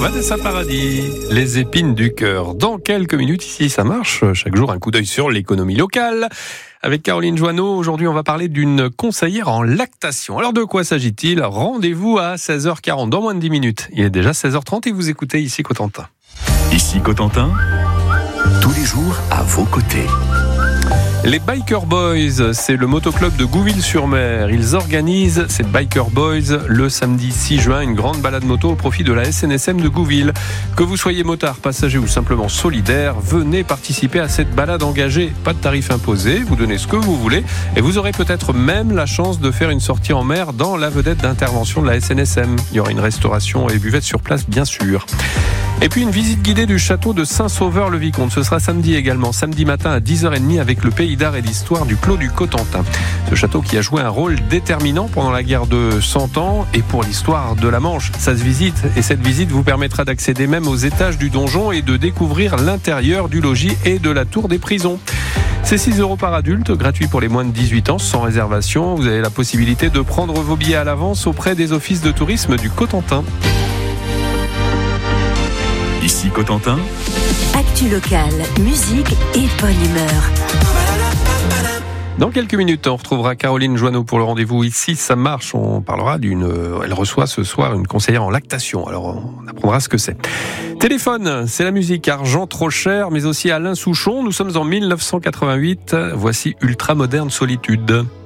Vanessa Paradis, les épines du cœur. Dans quelques minutes, ici ça marche, chaque jour un coup d'œil sur l'économie locale. Avec Caroline Joanneau, aujourd'hui on va parler d'une conseillère en lactation. Alors de quoi s'agit-il ? Rendez-vous à 16h40, dans moins de 10 minutes. Il est déjà 16h30 et vous écoutez ici Cotentin. Ici Cotentin, tous les jours à vos côtés. Les Biker Boys, c'est le motoclub de Gouville-sur-Mer. Ils organisent, ces Biker Boys, le samedi 6 juin, une grande balade moto au profit de la SNSM de Gouville. Que vous soyez motard, passager ou simplement solidaire, venez participer à cette balade engagée. Pas de tarif imposé, vous donnez ce que vous voulez et vous aurez peut-être même la chance de faire une sortie en mer dans la vedette d'intervention de la SNSM. Il y aura une restauration et buvette sur place, bien sûr. Et puis une visite guidée du château de Saint-Sauveur-le-Vicomte. Ce sera samedi également, samedi matin à 10h30 avec le pays d'art et d'histoire du Clos du Cotentin. Ce château qui a joué un rôle déterminant pendant la guerre de 100 ans et pour l'histoire de la Manche. Ça se visite et cette visite vous permettra d'accéder même aux étages du donjon et de découvrir l'intérieur du logis et de la tour des prisons. C'est 6 € par adulte, gratuit pour les moins de 18 ans, sans réservation. Vous avez la possibilité de prendre vos billets à l'avance auprès des offices de tourisme du Cotentin. Ici Cotentin, actu locale, musique et bonne humeur. Dans quelques minutes, on retrouvera Caroline Joanneau pour le rendez-vous Ici ça marche. On parlera elle reçoit ce soir une conseillère en lactation. Alors on apprendra ce que c'est. Téléphone, c'est la musique Argent trop cher, mais aussi Alain Souchon. Nous sommes en 1988. Voici Ultra Moderne Solitude.